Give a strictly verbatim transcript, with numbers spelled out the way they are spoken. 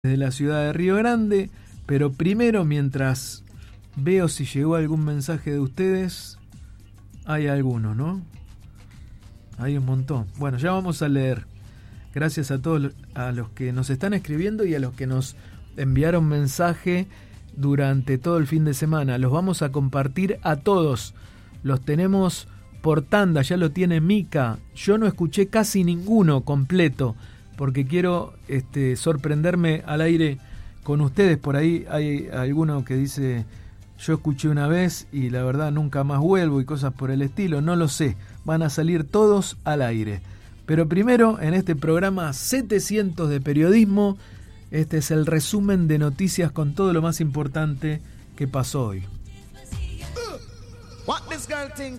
desde la ciudad de Río Grande, pero primero, mientras veo si llegó algún mensaje de ustedes, hay alguno, ¿no? Hay un montón. Bueno, ya vamos a leer. Gracias a todos a los que nos están escribiendo y a los que nos enviaron mensaje durante todo el fin de semana. Los vamos a compartir a todos. Los tenemos por tanda, ya lo tiene Mica. Yo no escuché casi ninguno completo, porque quiero este, sorprenderme al aire con ustedes. Por ahí hay alguno que dice, yo escuché una vez y la verdad nunca más vuelvo y cosas por el estilo. No lo sé, van a salir todos al aire. Pero primero, en este programa setecientos de periodismo, este es el resumen de noticias con todo lo más importante que pasó hoy. What this girl think?